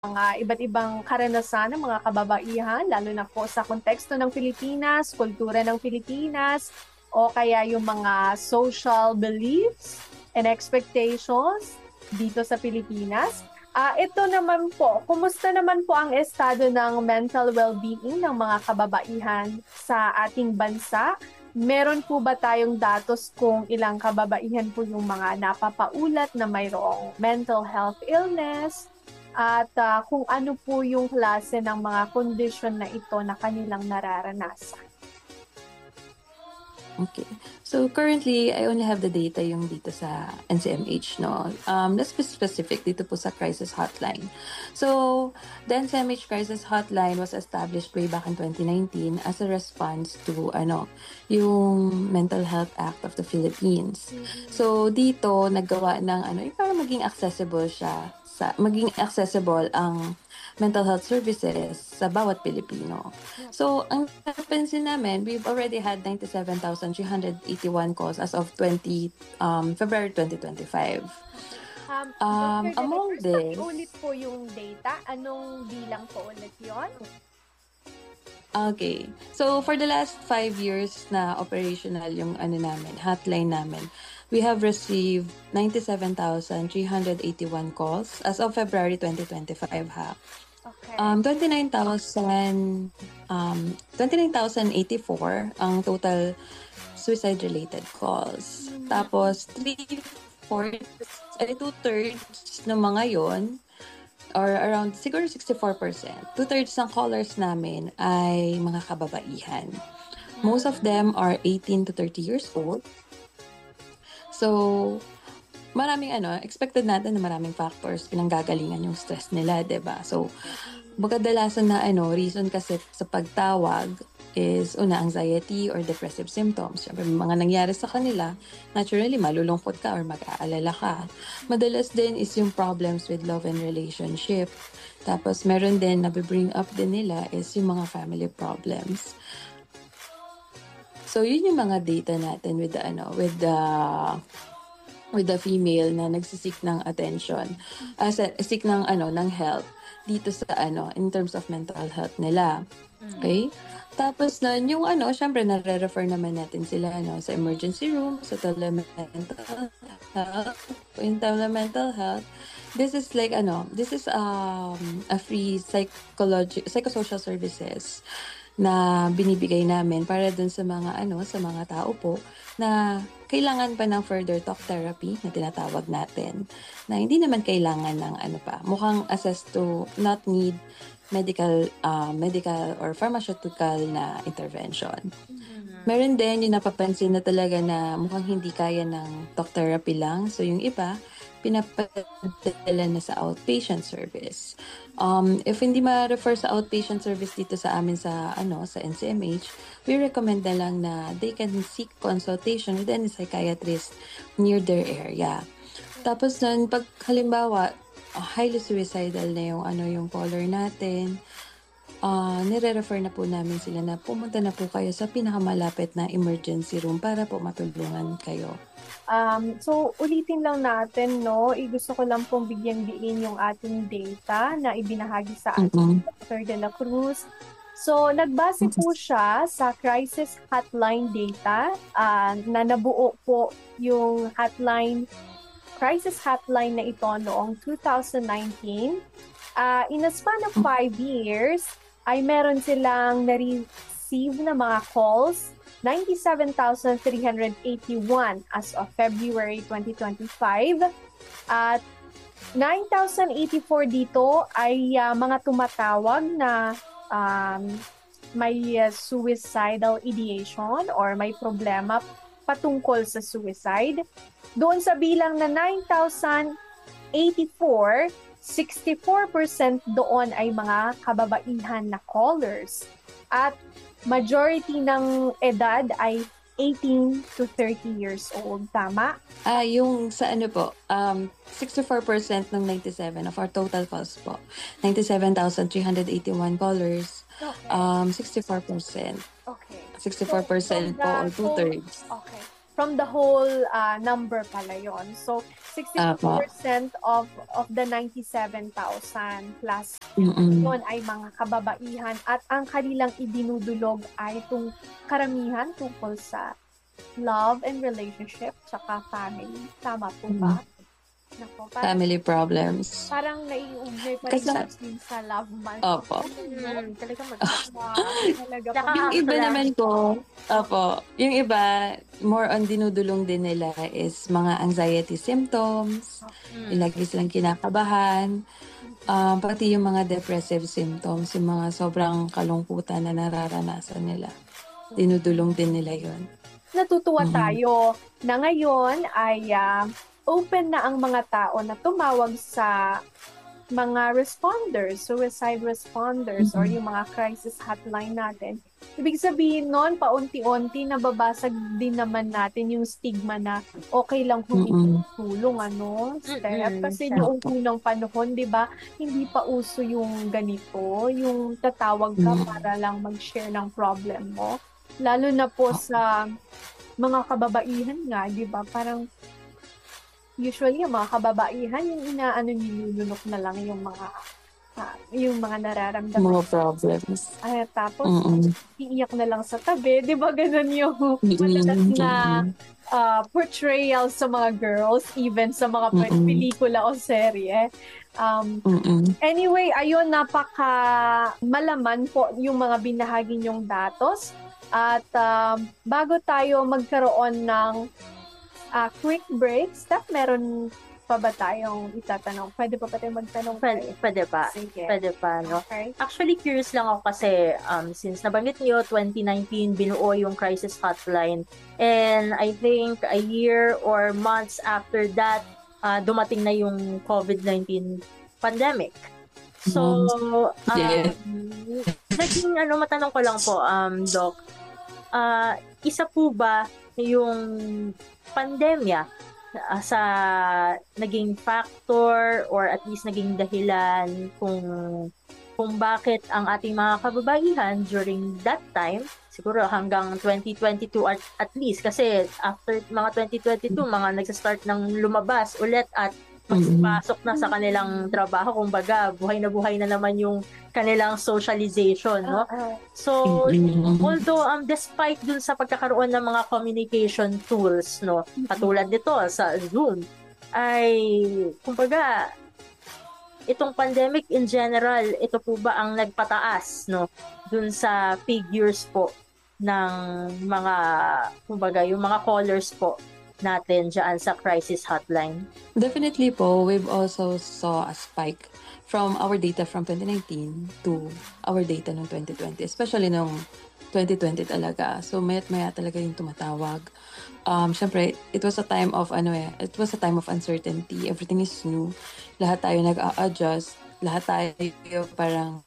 mga iba't ibang karanasan ng mga kababaihan, lalo na po sa konteksto ng Pilipinas, kultura ng Pilipinas, o kaya yung mga social beliefs and expectations dito sa Pilipinas. Ito naman po, kumusta naman po ang estado ng mental well-being ng mga kababaihan sa ating bansa? Meron po ba tayong datos kung ilang kababaihan po yung mga napapaulat na mayroong mental health illness? At kung ano po yung klase ng mga kondisyon na ito na kanilang nararanasan. Okay. So currently, I only have the data yung dito sa NCMH, no? Let's be specific dito po sa crisis hotline. So, the NCMH crisis hotline was established way back in 2019 as a response to, yung Mental Health Act of the Philippines. So, dito, naggawa ng, yung para maging accessible ang mental health services sa bawat Pilipino. So, ang napansin namin, we've already had 97,381 calls as of February 2025. Dr. Among Delivers, this, pakiulit po yung data. Anong bilang po ulit yun? okay. So, for the last 5 years na operational yung hotline namin, we have received 97,381 calls as of February 2025 ha. Okay. 29,084 ang total suicide-related calls. Tapos, 2/3 ng mga yon or around siguro 64%, 2/3 ng callers namin ay mga kababaihan. Most of them are 18 to 30 years old. So, maraming expected natin na maraming factors pinanggagalingan yung stress nila, 'di ba? So, kadalasan na reason kasi sa pagtawag is anxiety or depressive symptoms. Siyempre, may mga nangyari sa kanila, naturally, malulungkot ka or mag-aalala ka. Madalas din is yung problems with love and relationship. Tapos, meron din, nabibring up din nila is yung mga family problems. So, yun yung mga data natin with the female na nagsisik ng attention, seek ng help dito sa in terms of mental health nila. Okay? Tapos nun, yung syempre nare-refer naman natin sila sa emergency room, sa telemental health, in telemental health. This is a free psychosocial services na binibigay namin para dun sa mga tao po na kailangan pa ng further talk therapy na tinatawag natin, na hindi naman kailangan ng mukhang assessed to not need medical or pharmaceutical na intervention. Meron din yung napapansin na talaga na mukhang hindi kaya ng talk therapy lang. So yung iba, pinapadala na sa outpatient service. If hindi ma-refer sa outpatient service dito sa amin sa NCMH, we recommend na lang na they can seek consultation with any psychiatrist near their area. Tapos nun, pag halimbawa, highly suicidal na yung caller natin, nire-refer na po namin sila na pumunta na po kayo sa pinakamalapit na emergency room para po matulungan kayo. So, ulitin lang natin, no? Gusto ko lang pong bigyang diin yung ating data na ibinahagi sa ating Dr. De La Cruz. So, nagbase po siya sa crisis hotline data na nabuo po yung crisis hotline na ito noong 2019. In a span of 5 years, ay meron silang na-receive na mga calls 97,381 as of February 2025 at 9,084 dito ay mga tumatawag na may suicidal ideation or may problema patungkol sa suicide. Doon sa bilang na 9,084, 64% doon ay mga kababaihan na callers. At majority ng edad ay 18 to 30 years old. Tama? Yung sa 64% ng 97 of our total calls po. 97,381 callers. Okay. 64%. Okay. 64% po or 2/3. Okay. from the whole number pala yon. So, 62% of the 97,000 plus Mm-mm. yun ay mga kababaihan at ang kanilang idinudulog ay karamihan tungkol sa love and relationship tsaka family. Tama po ba? Nako, Family problems. parang naiugnay pa rin Kasi- natin sa love month. Opo. Talagang Wow, talaga po. Tsaka- Yung iba naman po, yung iba, more on dinudulong din nila is mga anxiety symptoms, yung lagi silang kinakabahan, pati yung mga depressive symptoms, yung mga sobrang kalungkutan na nararanasan nila. Dinudulong din nila yun. Natutuwa tayo na ngayon ay open na ang mga tao na tumawag sa mga responders, suicide responders, or yung mga crisis hotline natin. Ibig sabihin nun, paunti-unti nababasag din naman natin yung stigma na okay lang humingi ng tulong, Steph. Kasi noong unang panahon, di ba, hindi pa uso yung ganito, yung tatawag ka para lang mag-share ng problem mo. Lalo na po sa mga kababaihan nga, di ba, parang usually yung mga kababaihan, yung nilulunok na lang yung mga nararamdaman. Mga problems. Tapos, iiyak na lang sa tabi. Di ba ganun yung madalas na portrayal sa mga girls, even sa mga pelikula o serye. Anyway, ayun, napaka malaman po yung mga binahagi niyong datos. At bago tayo magkaroon ng quick break, Steph, meron pa ba tayong itatanong? Pwede pa tayong magtanong? Pwede pa. Sige. Pwede pa, no? Okay. Actually, curious lang ako kasi since nabanggit niyo, 2019, binuo yung crisis hotline. And I think a year or months after that, dumating na yung COVID-19 pandemic. So, naging matanong ko lang po, Doc, isa po ba yung pandemya sa naging factor or at least naging dahilan kung bakit ang ating mga kababaihan during that time, siguro hanggang 2022 at least, kasi after mga 2022, mga nagsastart ng lumabas ulit at pasok na sa kanilang trabaho, kumbaga buhay na naman yung kanilang socialization, no? So, although despite dun sa pagkakaroon ng mga communication tools, no, katulad nito sa Zoom, ay kumbaga itong pandemic in general, ito po ba ang nagpataas, no, dun sa figures po ng mga, kumbaga, yung mga callers po natin dyan sa crisis hotline? Definitely po, we've also saw a spike from our data from 2019 to our data ng 2020, especially nung 2020 talaga. So, maya talaga yung tumatawag. Syempre, it was a time of uncertainty. Everything is new. Lahat tayo nag-a-adjust. Lahat tayo parang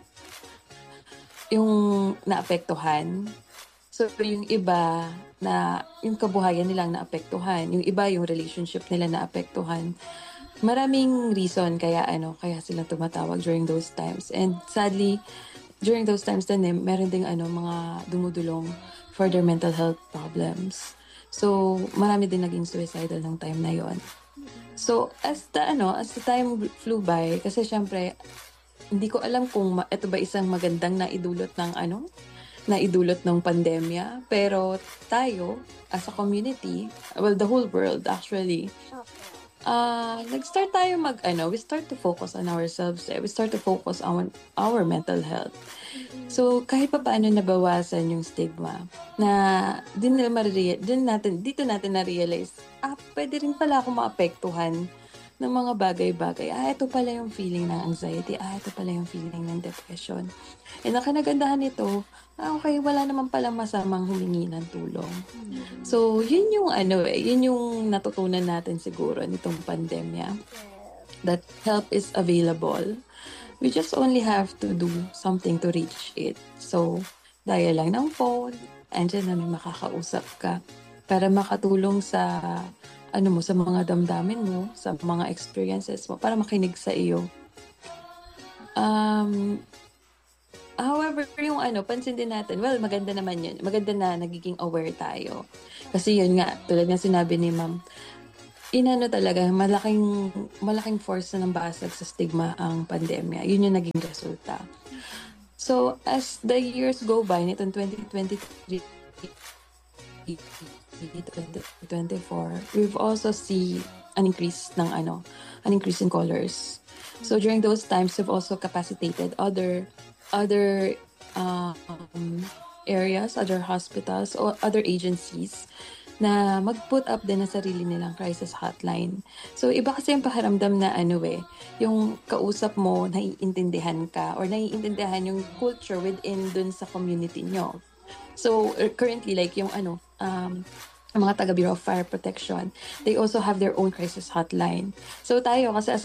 yung naapektuhan. So, yung iba na yung kabuhayan nilang naapektuhan, yung iba yung relationship nila naapektuhan. Maraming reason kaya sila tumatawag during those times. And sadly, during those times din meron ding mga dumudulong for their mental health problems. So, marami din naging suicidal ng time na yon. So, as the time flew by, kasi syempre, hindi ko alam kung ito ba isang magandang naidulot ng pandemya. Pero tayo, as a community, well, the whole world actually, nag-start tayo we start to focus on ourselves. We start to focus on our mental health. So, kahit pa paano nabawasan yung stigma na dito natin na-realize, pwede rin pala ako maapektuhan ng mga bagay-bagay. Ito pala yung feeling ng anxiety. Ito pala yung feeling ng depression. And ang kanagandahan nito, okay, wala naman palang masamang humingi ng tulong. So, yun yung natutunan natin siguro nitong pandemya. That help is available. We just only have to do something to reach it. So, dial lang ng phone, andyan na may makakausap ka para makatulong sa sa mga damdamin mo, sa mga experiences mo, para makinig sa iyo. However, yung pansin din natin, well, maganda naman yun. Maganda na nagiging aware tayo. Kasi yun nga, tulad ng sinabi ni Ma'am, talaga, malaking force na basag sa stigma ang pandemya. Yun yung naging resulta. So, as the years go by, nitong 2023, 2024, we've also see an increase in callers. So during those times, we've also capacitated other areas, other hospitals, or other agencies na mag-put up din na sarili nilang crisis hotline. So iba kasi yung pakiramdam na yung kausap mo, naiintindihan ka or naiintindihan yung culture within dun sa community nyo. So currently like yung ang mga taga Bureau of Fire Protection, they also have their own crisis hotline. So tayo kasi as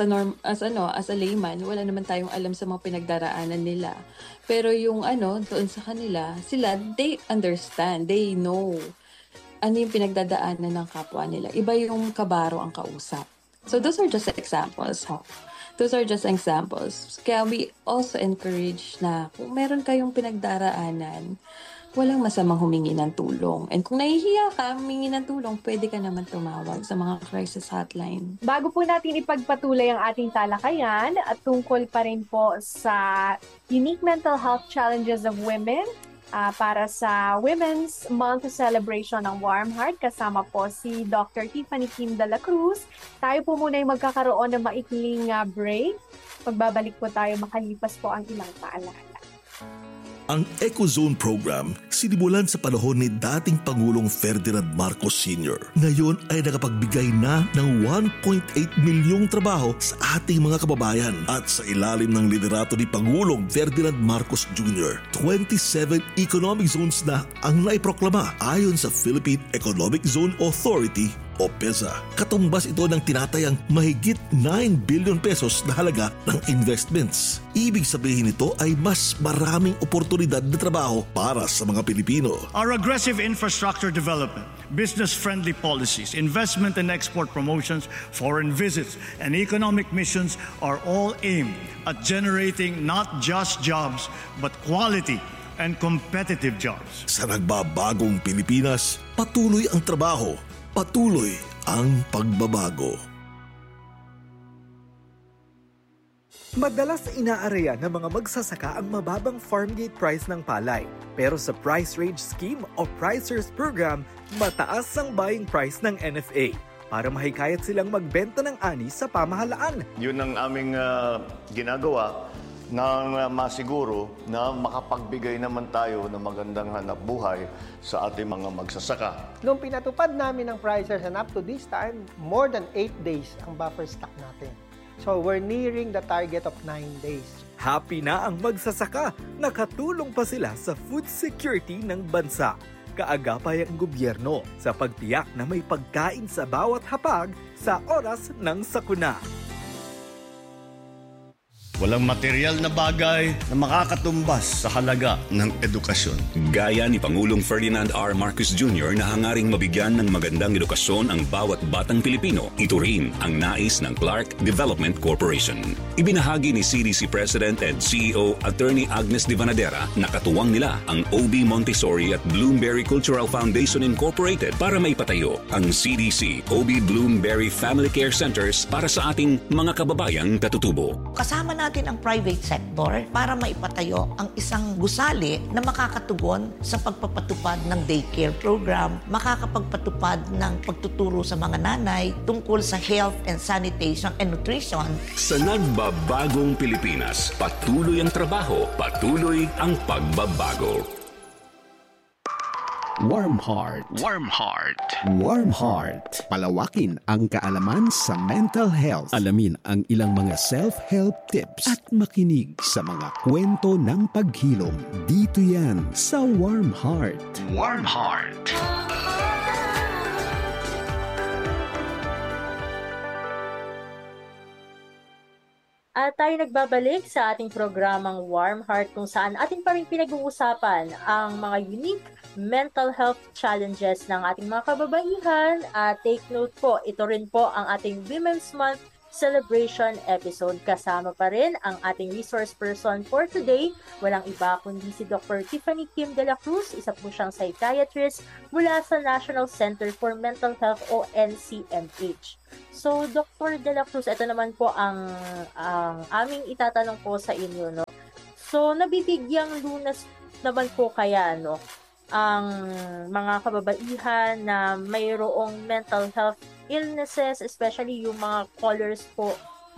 a layman, wala naman tayong alam sa mga pinagdaraanan nila. Pero yung doon sa kanila, sila they understand, they know ano yung pinagdadaanan ng kapwa nila. Iba yung kabaro ang kausap. So those are just examples, ha. Those are just examples. Kaya we also encourage na kung meron kayong pinagdaraanan, walang masamang humingi ng tulong. And kung nahihiya ka, humingi ng tulong, pwede ka naman tumawag sa mga crisis hotline. Bago po natin ipagpatuloy ang ating talakayan at tungkol pa rin po sa unique mental health challenges of women, para sa Women's Month celebration ng Warm Heart, kasama po si Dr. Tiffany Kim de la Cruz. Tayo po muna ay magkakaroon ng maikling break. Pagbabalik po tayo, makalipas po ang ilang paalala. Ang EcoZone program sinimulan sa panahon ni dating Pangulong Ferdinand Marcos Sr. Ngayon ay nakapagbigay na ng 1.8 milyong trabaho sa ating mga kababayan at sa ilalim ng liderato ni Pangulong Ferdinand Marcos Jr. 27 economic zones na ang naiproklama ayon sa Philippine Economic Zone Authority o PEZA. Katumbas ito ng tinatayang mahigit 9 billion pesos na halaga ng investments. Ibig sabihin nito ay mas maraming oportunidad na trabaho para sa mga Pilipino. Our aggressive infrastructure development, business-friendly policies, investment and export promotions, foreign visits, and economic missions are all aimed at generating not just jobs, but quality and competitive jobs. Sa nagbabagong Pilipinas, patuloy ang trabaho, patuloy ang pagbabago. Madalas inaaraya ng mga magsasaka ang mababang farm gate price ng palay. Pero sa Price Range Scheme o Pricers Program, mataas ang buying price ng NFA para mahikayat silang magbenta ng ani sa pamahalaan. Yun ang aming ginagawa nang masiguro na makapagbigay naman tayo ng magandang hanap buhay sa ating mga magsasaka. Nung pinatupad namin ng Pricers and up to this time, more than 8 days ang buffer stock natin. So we're nearing the target of 9 days. Happy na ang magsasaka, nakatulong pa sila sa food security ng bansa. Kaagapay ang gobyerno sa pagtiyak na may pagkain sa bawat hapag sa oras ng sakuna. Walang material na bagay na makakatumbas sa halaga ng edukasyon. Gaya ni Pangulong Ferdinand R. Marcos Jr. na hangaring mabigyan ng magandang edukasyon ang bawat batang Pilipino, ito rin ang nais ng Clark Development Corporation. Ibinahagi ni CDC President and CEO Attorney Agnes de Vanadera na katuwang nila ang OB Montessori at Bloomberry Cultural Foundation Incorporated para maipatayo ang CDC OB Bloomberry Family Care Centers para sa ating mga kababayang katutubo. Kasama natin ang private sector para maipatayo ang isang gusali na makakatugon sa pagpapatupad ng daycare program, makakapagpatupad ng pagtuturo sa mga nanay tungkol sa health and sanitation and nutrition. Sa nagbabagong Pilipinas, patuloy ang trabaho, patuloy ang pagbabago. Warm Heart. Warm Heart. Warm Heart. Palawakin ang kaalaman sa mental health. Alamin ang ilang mga self-help tips at makinig sa mga kwento ng paghilom. Dito yan sa Warm Heart. Warm Heart. At tayo nagbabalik sa ating programang Warm Heart kung saan ating pa rin pinag-uusapan ang mga unique mental health challenges ng ating mga kababaihan. At take note po, ito rin po ang ating Women's Month celebration episode. Kasama pa rin ang ating resource person for today. Walang iba kundi si Dr. Tiffany Kim de la Cruz, isa po siyang psychiatrist mula sa National Center for Mental Health o NCMH. So, Dr. de la Cruz, ito naman po ang aming itatanong po sa inyo, no? So, nabibigyang lunas naman po kaya, no, ang mga kababaihan na mayroong mental health illnesses, especially yung mga callers po,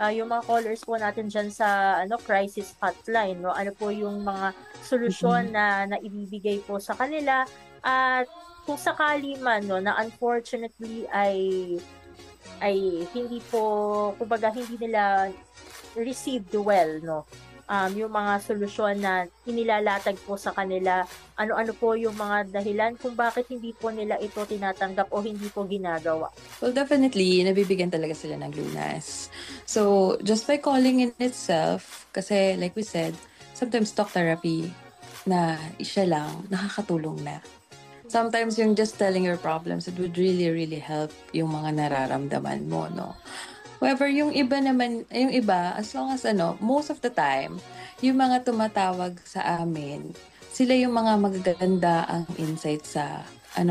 natin dyan sa crisis hotline, no? Ano po yung mga solusyon na ibibigay po sa kanila, at kung sakali man, no, na unfortunately ay hindi po, kumbaga hindi nila received well, no, yung mga solusyon na inilalatag po sa kanila, ano-ano po yung mga dahilan kung bakit hindi po nila ito tinatanggap o hindi po ginagawa? Well, definitely, nabibigyan talaga sila ng lunas. So, just by calling in itself, kasi like we said, sometimes talk therapy na siya lang, nakakatulong na. Sometimes yung just telling your problems, it would really, really help yung mga nararamdaman mo, no? However, yung iba, as long as most of the time, yung mga tumatawag sa amin, sila yung mga magaganda ang insight sa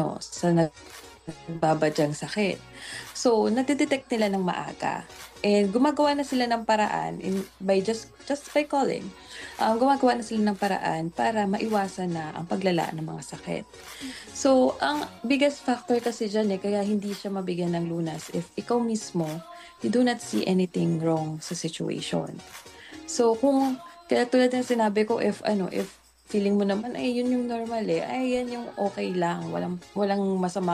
nagbabadyang sakit. So, natidetect nila ng maaga. And gumagawa na sila ng paraan just by calling. Gumagawa na sila ng paraan para maiwasan na ang paglala ng mga sakit. So, ang biggest factor kasi dyan kaya hindi siya mabigyan ng lunas if ikaw mismo, you do not see anything wrong sa situation. So, kaya tulad ng sinabi ko, if feeling mo naman, yun yung normal yan yung okay lang, walang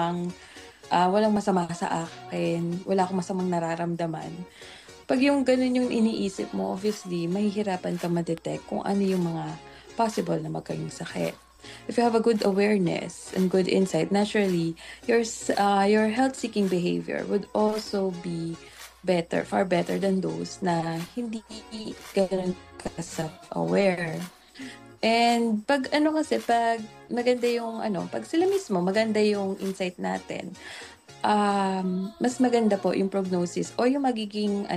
masama sa akin, wala akong masamang nararamdaman. Pag yung ganun yung iniisip mo, obviously, mahihirapan ka ma-detect kung ano yung mga possible na magkayong sakit. If you have a good awareness and good insight, naturally, your health-seeking behavior would also be far better than those na hindi ganun ka self-aware. And pag maganda yung pag sila mismo, maganda yung insight natin, mas maganda po yung prognosis o yung magiging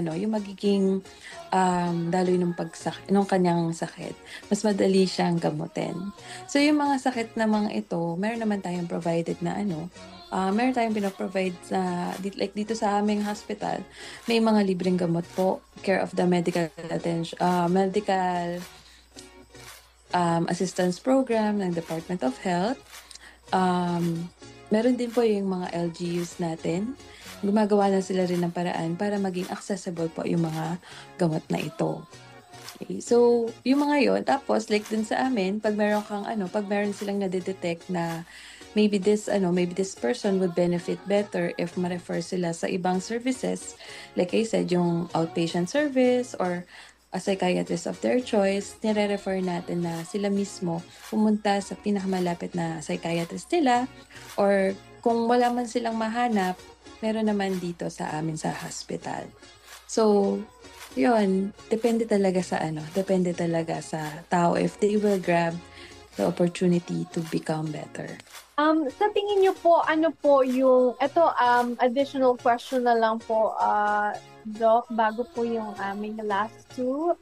daloy ng kanyang sakit. Mas madali siyang gamutin. So yung mga sakit namang ito, meron naman tayong provided na meron tayong pinaprovide like dito sa aming hospital, may mga libreng gamot po, care of the medical assistance program ng Department of Health. Meron din po yung mga LGUs natin. Gumagawa na sila rin ng paraan para maging accessible po yung mga gamot na ito. Okay. So, yung mga yon, tapos like dun sa amin, pag meron silang nadedetect na maybe this person would benefit better if ma-refer sila sa ibang services, like I said, yung outpatient service or a psychiatrist of their choice, nire-refer natin na sila mismo pumunta sa pinakamalapit na psychiatrist nila, or kung wala man silang mahanap, meron naman dito sa amin sa hospital. So, yun, depende talaga sa tao if they will grab the opportunity to become better. Sa tingin niyo po, ano po yung, additional question na lang po, Doc, bago po yung aming last two,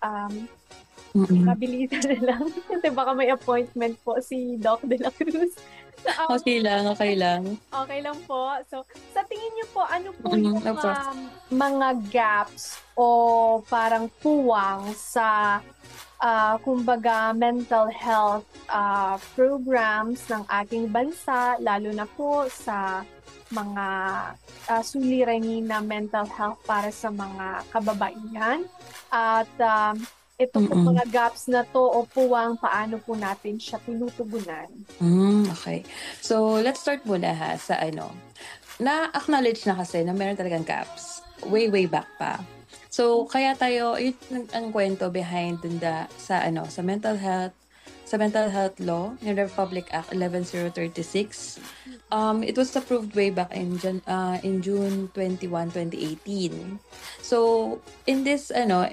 mabilisan na lang. Kasi baka may appointment po si Doc de la Cruz. So, Okay lang. Okay lang po. So, sa tingin niyo po, ano po yung mga gaps o parang puwang sa kumbaga mental health programs ng ating bansa, lalo na po sa mga suliranin na mental health para sa mga kababaihan. At ito po mga gaps na to o puwang, paano po natin siya tinutugunan? Okay. So, let's start muna sa na-acknowledge na kasi na meron talagang gaps. Way back pa. So, kaya tayo, yun ang kwento behind sa mental health law, yung Republic Act 11036. It was approved way back in June 21, 2018. So, in this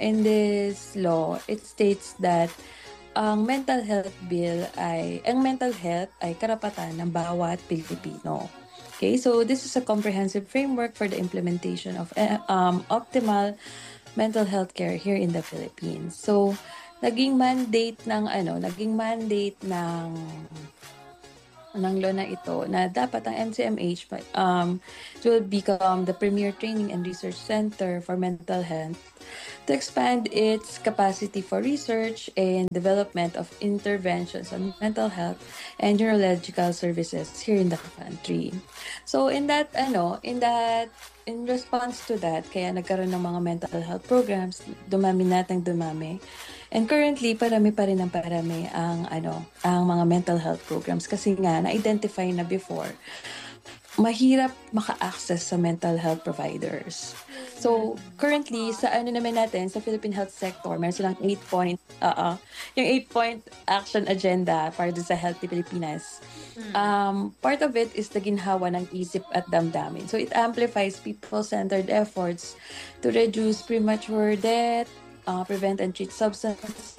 law, it states that ang mental health ay karapatan ng bawat Pilipino. Okay, so this is a comprehensive framework for the implementation of optimal mental health care here in the Philippines. So, naging mandate ng law na ito na dapat ang MCMH will become the premier training and research center for mental health to expand its capacity for research and development of interventions on mental health and neurological services here in the country. So in response to that, kaya nagkaroon ng mga mental health programs, dumami. And currently, parami ang mga mental health programs kasi nga na-identify na before mahirap maka-access sa mental health providers. So, currently, sa sa Philippine health sector, meron silang 8-point action agenda para sa Healthy Pilipinas. Part of it is the ginhawa ng isip at damdamin. So, it amplifies people-centered efforts to reduce premature death, prevent and treat substance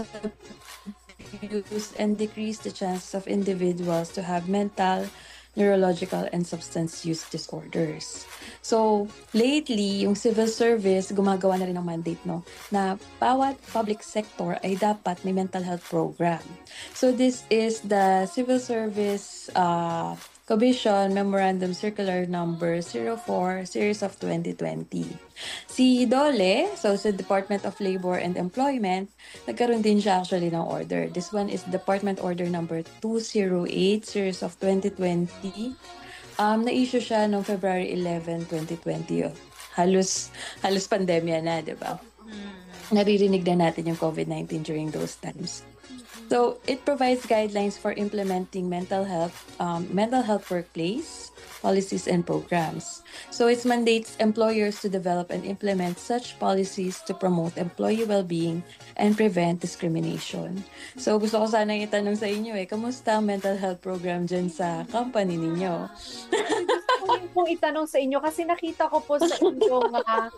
abuse, and decrease the chances of individuals to have mental, neurological, and substance use disorders. So, lately, yung civil service, gumagawa na rin ng mandate, na bawat public sector ay dapat may mental health program. So, this is the Civil Service Commission Memorandum Circular Number 04, Series of 2020. Si DOLE, so sa Department of Labor and Employment, nagkaroon din siya actually ng order. This one is Department Order Number 208, Series of 2020. Na-issue siya noong February 11, 2020. Halos pandemya na, di ba? Naririnig na natin yung COVID-19 during those times. So, it provides guidelines for implementing mental health workplace policies and programs. So, it mandates employers to develop and implement such policies to promote employee well-being and prevent discrimination. So, gusto ko sana itanong sa inyo kamusta ang mental health program dyan sa company ninyo? Kung itanong sa inyo kasi nakita ko po sa inyong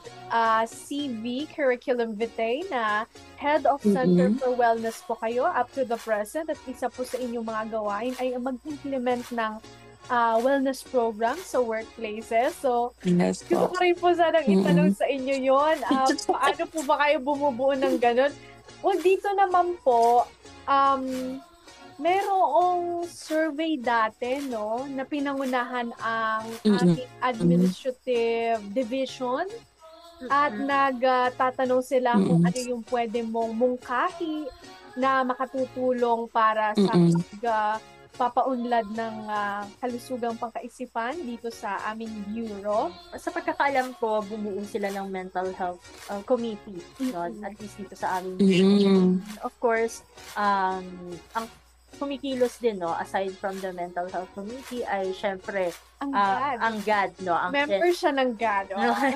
CV, Curriculum Vitae, na Head of Center for Wellness po kayo up to the present, at isa po sa inyong mga gawain ay mag-implement ng wellness program sa workplaces. So, gusto ko rin po sanang itanong sa inyo yun. Paano po ba kayo bumubuo ng ganun? Well, dito naman po, merong survey dati, na pinangunahan ang ating administrative division at nagtatanong sila kung ano yung pwede mong mungkahi na makatutulong para sa papaunlad ng kalusugang pangkaisipan dito sa aming bureau. Sa pagkakaalam ko, bumuo sila ng mental health committee, at least dito sa aming bureau. Of course, ang kumikilos din, aside from the mental health committee, ay syempre ang GAD, member siya ng GAD.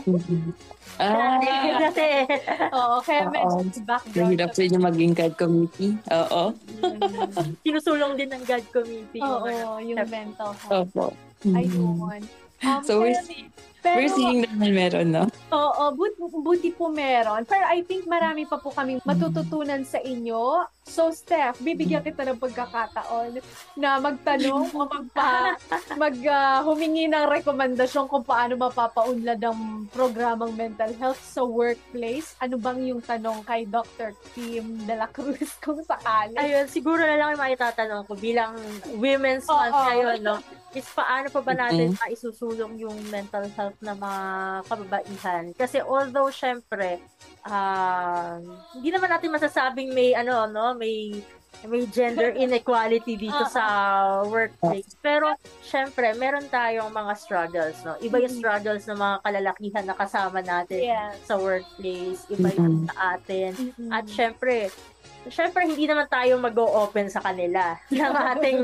Kaya medyo background. Nahirap sa inyo maging GAD committee. Oo. Sinusulong din ng GAD committee. Yung mental health. Ayun. So, we're seeing naman meron, no? Oo, buti po meron. Pero I think marami pa po kami matututunan sa inyo. So, Steph, bibigyan kita ng pagkakataon na magtanong o humingi ng rekomendasyon kung paano mapapaunlad ang programang mental health sa workplace. Ano bang yung tanong kay Dr. Kim de la Cruz kung sakali? Ayun, siguro na lang yung maitatanong ko bilang Women's Month ngayon, is paano pa ba natin maisusulong yung mental health ng mga kababaihan? Kasi although syempre hindi naman natin masasabing may may gender inequality dito sa workplace. Pero syempre meron tayong mga struggles, Iba yung struggles ng mga kalalakihan na kasama natin sa workplace, iba yung sa atin. At syempre hindi naman tayo mag-o-open sa kanila ng ating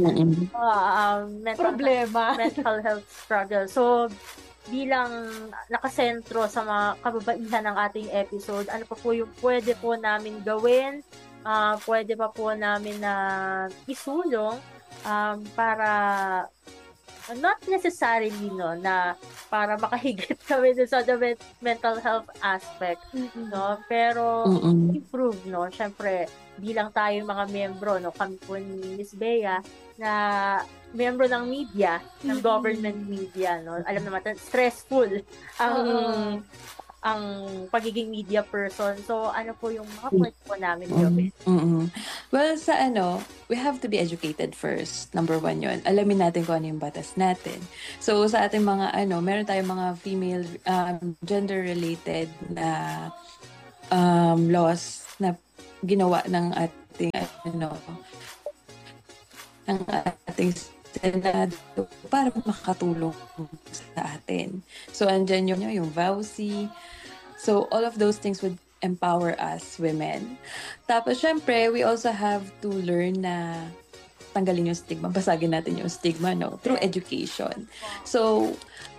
mental health struggle. So, bilang nakasentro sa mga kababaihan ng ating episode, ano pa po yung pwede po namin gawin, pwede pa po namin na isulong para not necessarily no na para makahigit kami dun sa the mental health aspect, no, pero improve, no, syempre bilang tayo mga miyembro, no, kami po ni Miss Bea na miyembro ng media, ng government media, no, alam naman natin stressful ang pagiging media person. So, ano po yung mga point po namin gawin? Well, sa we have to be educated first. Number 1 yun. Alamin natin kung ano yung batas natin. So, sa ating mga meron tayong mga female gender-related na laws na ginawa ng ating ng ating Senado para makatulong sa atin. So, andyan yung VAUSI. So, all of those things would empower us women. Tapos, syempre, we also have to learn na tanggalin yung stigma. Basagin natin yung stigma, no? Through education. So,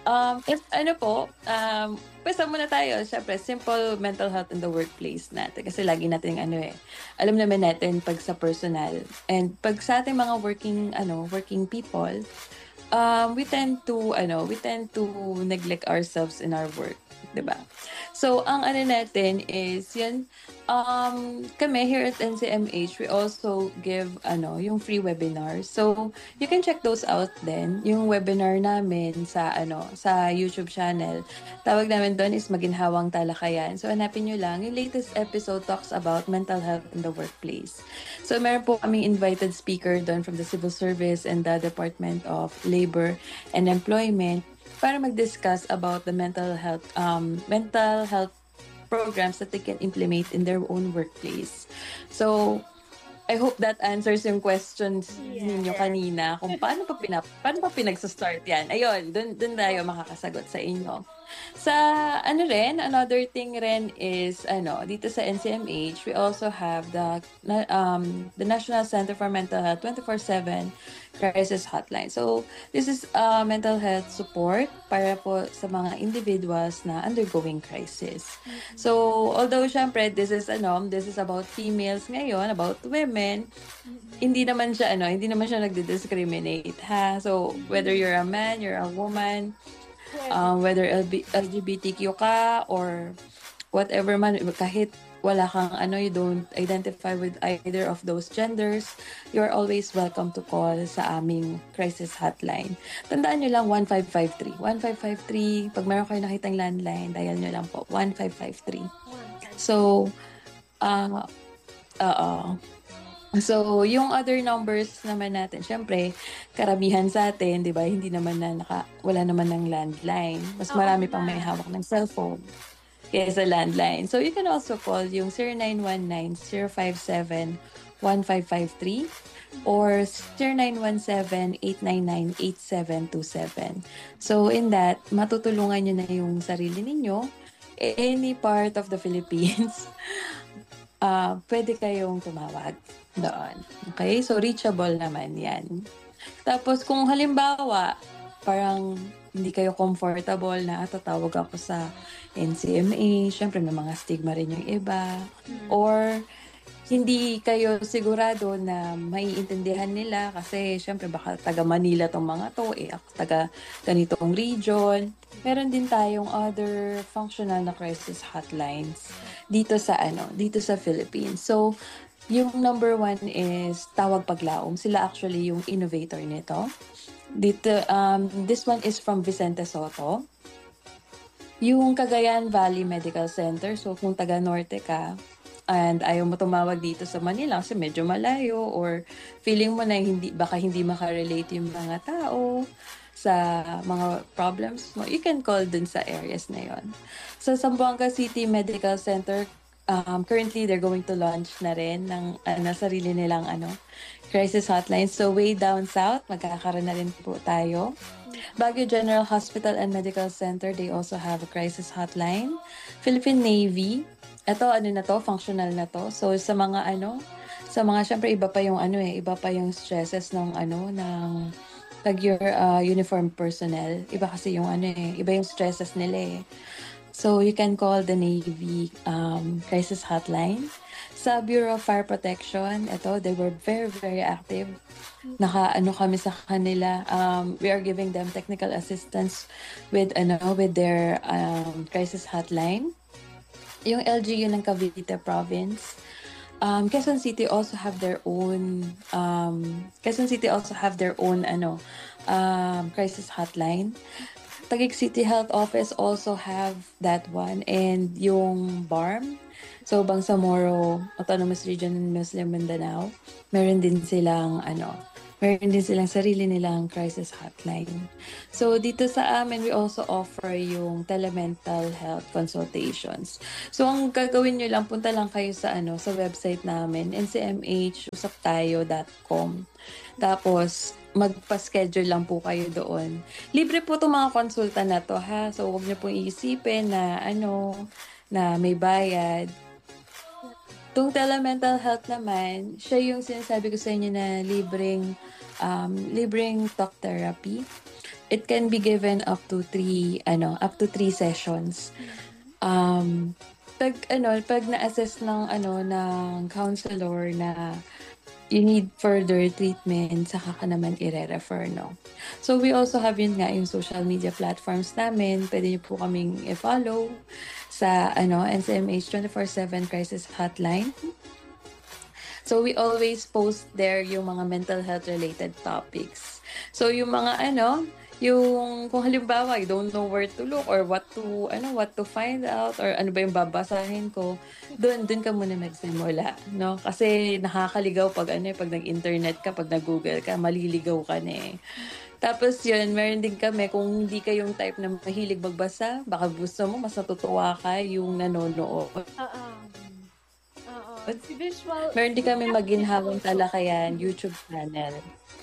pwesta muna tayo. Syempre, simple mental health in the workplace natin. Kasi lagi natin alam naman natin pag sa personal. And pag sa ating mga working people, we tend to neglect ourselves in our work. Diba? So, ang natin is, yun, kami here at NCMH, we also give, yung free webinars. So, you can check those out then. Yung webinar namin sa YouTube channel. Tawag namin doon is Maginhawang Talakayan. So, hanapin nyo lang. Yung latest episode talks about mental health in the workplace. So, meron po kaming invited speaker doon from the Civil Service and the Department of Labor and Employment para mag-discuss about the mental health programs that they can implement in their own workplace. So, I hope that answers yung questions ninyo kanina kung paano pa pinagsa-start yan. Ayun, dun tayo makakasagot sa inyo. Sa another thing rin is dito sa NCMH, we also have the National Center for Mental Health 24/7 crisis hotline. So, this is mental health support para po sa mga individuals na undergoing crisis. So, although syempre this is about females ngayon, about women, hindi naman siya nagdi-discriminate, ha. So, whether you're a man, you're a woman, whether LGBTQ ka or whatever man, kahit wala kang you don't identify with either of those genders, you're always welcome to call sa aming crisis hotline. Tandaan nyo lang 1553. 1553, pag meron kayo nakitang landline, dial nyo lang po, 1553. So, So, yung other numbers naman natin, syempre, karamihan sa atin, di ba, hindi naman wala naman ng landline. Mas marami pang may hawak ng cellphone kaysa landline. So, you can also call yung 0919-057-1553 or 0917-899-8727. So, in that, matutulungan nyo na yung sarili ninyo. Any part of the Philippines, pwede kayong tumawag doon. Okay? So, reachable naman yan. Tapos, kung halimbawa, parang hindi kayo comfortable na tatawag ako sa NCMA, syempre may mga stigma rin yung iba. Or, hindi kayo sigurado na maiintindihan nila kasi syempre baka taga Manila tong mga to, ako taga ganitong region. Meron din tayong other functional na crisis hotlines dito sa Philippines. So, yung number 1 is Tawag Paglaom. Sila actually yung innovator nito. Dito, this one is from Vicente Soto. Yung Cagayan Valley Medical Center. So, kung taga Norte ka, and ayaw mo tumawag dito sa Manila kasi medyo malayo or feeling mo na baka hindi makarelate yung mga tao sa mga problems mo, you can call dun sa areas na yon. Sa Zamboanga City Medical Center, currently they're going to launch na rin ng sarili nilang crisis hotline. So way down south, magkakaroon na rin po tayo. Baguio General Hospital and Medical Center, they also have a crisis hotline. Philippine Navy, ito functional na to. So sa mga syempre iba pa yung stresses ng your uniform personnel. Iba kasi yung iba yung stresses nila eh. So you can call the Navy crisis hotline. Sa Sa Bureau of Fire Protection, they were very, very active. Naka-ano kami sa kanila. We are giving them technical assistance with their crisis hotline. Yung LGU ng Cavite Province. Quezon City also have their own crisis hotline. Taguig City Health Office also have that one, and yung BARM, so Bangsamoro Autonomous Region in Muslim Mindanao, meron din silang sarili nilang crisis hotline. So dito sa amin, we also offer yung telemental health consultations. So ang gagawin nyo lang, punta lang kayo sa website namin, ncmhusaptayo.com. Tapos magpa-schedule lang po kayo doon. Libre po itong mga konsulta na to, ha? So huwag niyo pong iisipin na na may bayad. Itong telemental health naman, siya yung sinasabi ko sa inyo na libreng talk therapy. It can be given up to 3 sessions. Pag na-assess ng counselor na you need further treatment, saka ka naman i-refer, no? So we also have yung social media platforms namin. Pwede niyo po kaming i-follow sa NCMH 24/7 Crisis Hotline. So we always post there yung mga mental health related topics. So yung mga yung kung halimbawa you don't know where to look or what to find out or ano ba yung babasahin ko, doon ka muna magsimula, no? Kasi nakakaligaw pag nag-internet ka, pag nag-Google ka, maliligaw ka na eh. Tapos yun, meron din kami, kung hindi ka yung type na mahilig magbasa, baka gusto mo, mas natutuwa ka yung nanonood. Si visual. Meron din kami maginhawang talakayan, YouTube channel.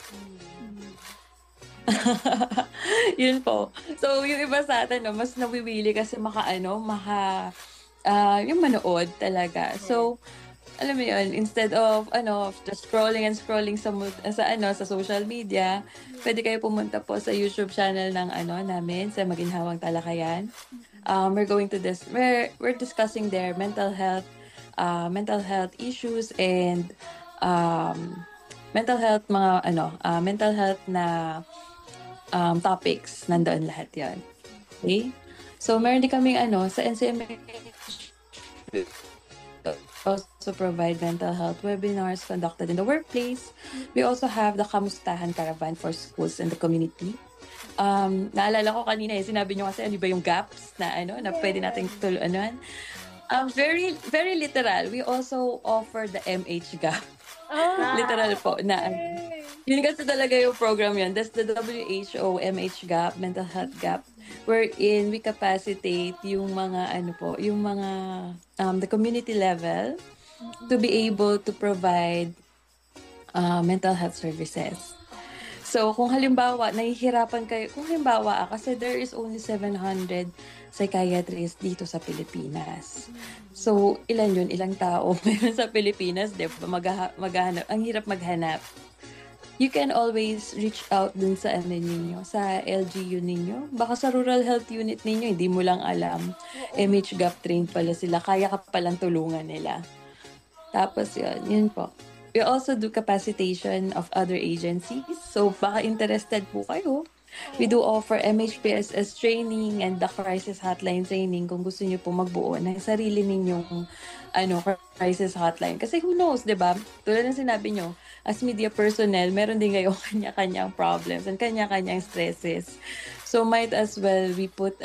Yun po. So, yung iba sa atin, mas nawiwili kasi yung manood talaga. So, alam mo yun, instead of just scrolling sa social media, pwede kayo pumunta po sa YouTube channel ng namin sa Maginhawang Talakayan. We're discussing their mental health issues and mental health na topics. Nandoon lahat 'yan. Okay? So meron din kaming sa NCMH also provide mental health webinars conducted in the workplace. We also have the Kamustahan Caravan for schools and the community. Naalala ko kanina sinabi niyo kasi ano ba yung gaps na na pwede nating tuluan. Very very literal. We also offer the MH gap. Literal po na yun kasi talaga yung program yun. That's the WHO MH gap, mental health gap, wherein we capacitate yung mga the community level to be able to provide mental health services. So kung halimbawa nahihirapan kayo, kasi there is only 700 psychiatrists dito sa Pilipinas. So ilang tao meron sa Pilipinas, di ba? Maghanap, ang hirap maghanap. You can always reach out dun sa sa LGU ninyo. Baka sa rural health unit ninyo, hindi mo lang alam. MH gap trained pala sila, kaya ka palang tulungan nila. Tapos yun po. We also do capacitation of other agencies. So baka interested po kayo. We do offer MHPSS training and the crisis hotline training kung gusto niyo po magbuo ng sarili ninyong crisis hotline. Kasi who knows, 'di ba? Tulad ng sinabi niyo, as media personnel, meron din kayong kanya-kanyang problems and kanya-kanyang stresses. So might as well we put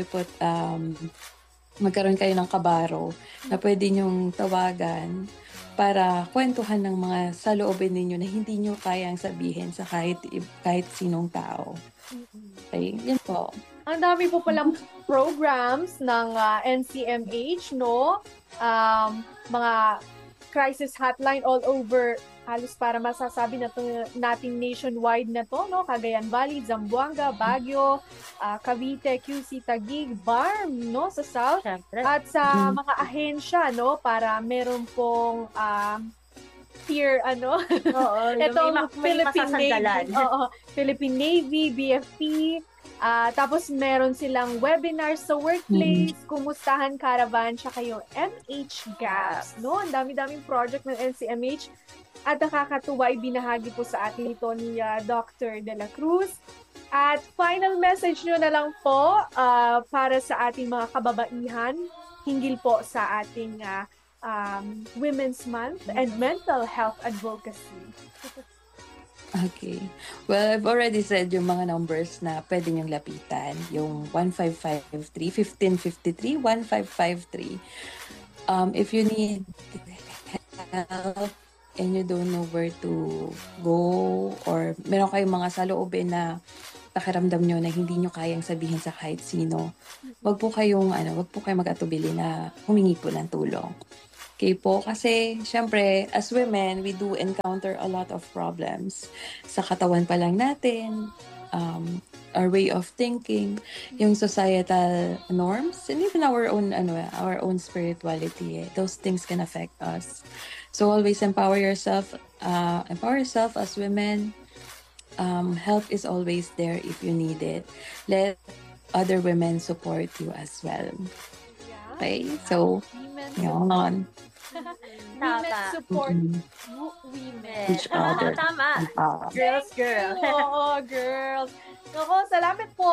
magkaroon kayo ng kabaro na pwede niyong tawagan para kwentuhan ng mga saloobin ninyo na hindi nyo kayang sabihin sa kahit sinong tao. Okay, yun po. Ang dami po palang programs ng NCMH, no? Mga crisis hotline all over, halos para masasabi na nating nationwide na to, no? Cagayan Valley, Zamboanga, Baguio, Cavite, QC, Taguig, BARM, no? Sa South. Siyempre. At sa mga ahensya, no? Para meron pong tier, Oo, itong may Philippine Navy, masasandalan. Philippine Navy, BFP, Tapos meron silang webinars sa workplace, Kumustahan Caravan, tsaka yung MH Gaps. No? Ang dami-daming project ng NCMH. At nakakatuwa, ibinahagi po sa atin ito ni Dr. De La Cruz. At final message nyo na lang po para sa ating mga kababaihan, hinggil po sa ating Women's Month and Mental Health Advocacy. Okay. Well, I've already said yung mga numbers na pwede niyong lapitan. Yung 1553, 1553, 1553. If you need help and you don't know where to go or meron kayong mga saloobin na pakiramdam nyo na hindi nyo kayang sabihin sa kahit sino, wag po kayong mag-atubili na humingi po ng tulong. Okay po, kasi syempre, as women, we do encounter a lot of problems. Sa katawan pa lang natin, our way of thinking, yung societal norms, and even our own spirituality. Those things can affect us. So always empower yourself as women. Help is always there if you need it. Let other women support you as well. Okay, so yun. Women support women. Each other. Tama. Girls. Oo, girls. Nako, salamat po,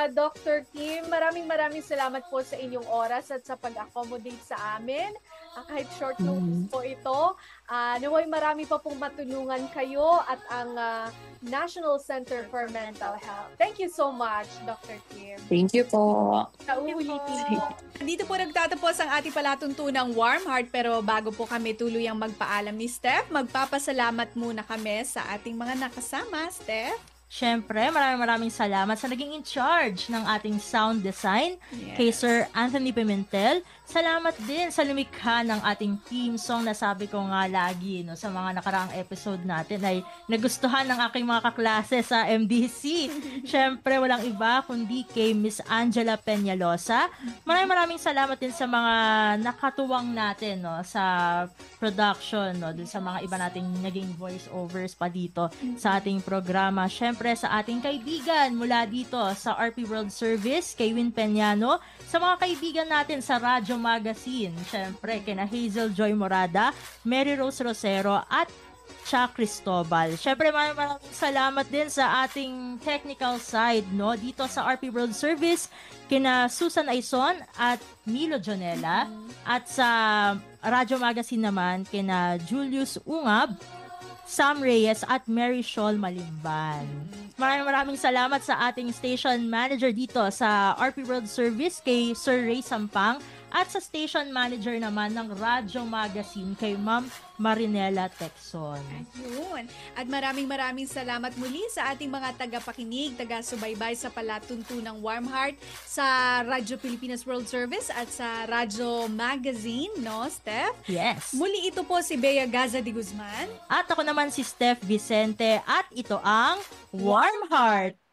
Dr. Kim. Maraming salamat po sa inyong oras at sa pag-accommodate sa amin. Kahit short notice po ito. Naway marami pa pong matulungan kayo at ang National Center for Mental Health. Thank you so much, Dr. Kim. Thank you po. Sa uulitin po. Dito po nagtatapos ang ating palatuntunang Warm Heart, pero bago po kami tuluyang magpaalam ni Steph, magpapasalamat muna kami sa ating mga nakasama. Steph? Siyempre, maraming salamat sa naging in charge ng ating sound design, kay Sir Anthony Pimentel. Salamat din sa lumikha ng ating theme song na sabi ko nga lagi sa mga nakaraang episode natin ay nagustuhan ng aking mga kaklase sa MDC. Siyempre, walang iba kundi kay Miss Angela Peñalosa. Maraming salamat din sa mga nakatuwang natin sa production, dun sa mga iba nating naging voiceovers pa dito sa ating programa. Siyempre, sa ating kaibigan mula dito sa RP World Service, kay Win Peñano, sa mga kaibigan natin sa Radyo Magazine, syempre kina Hazel Joy Morada, Mary Rose Rosero at Cha Cristobal. Syempre maraming salamat din sa ating technical side dito sa RP World Service, kina Susan Aison at Milo Jonella, at sa Radyo Magazine naman kina Julius Ungab, Sam Reyes at Mary Shawl Malimban. Maraming salamat sa ating station manager dito sa RP World Service, kay Sir Ray Sampang, at sa station manager naman ng Radyo Magazine, kay Ma'am Marinela Texon. Ayun. At maraming salamat muli sa ating mga tagapakinig, taga-subaybay sa palatuntunang Warm Heart sa Radyo Pilipinas World Service at sa Radyo Magazine, Steph? Yes. Muli ito po si Bea Gaza de Guzman. At ako naman si Steph Vicente, at ito ang Warm Heart.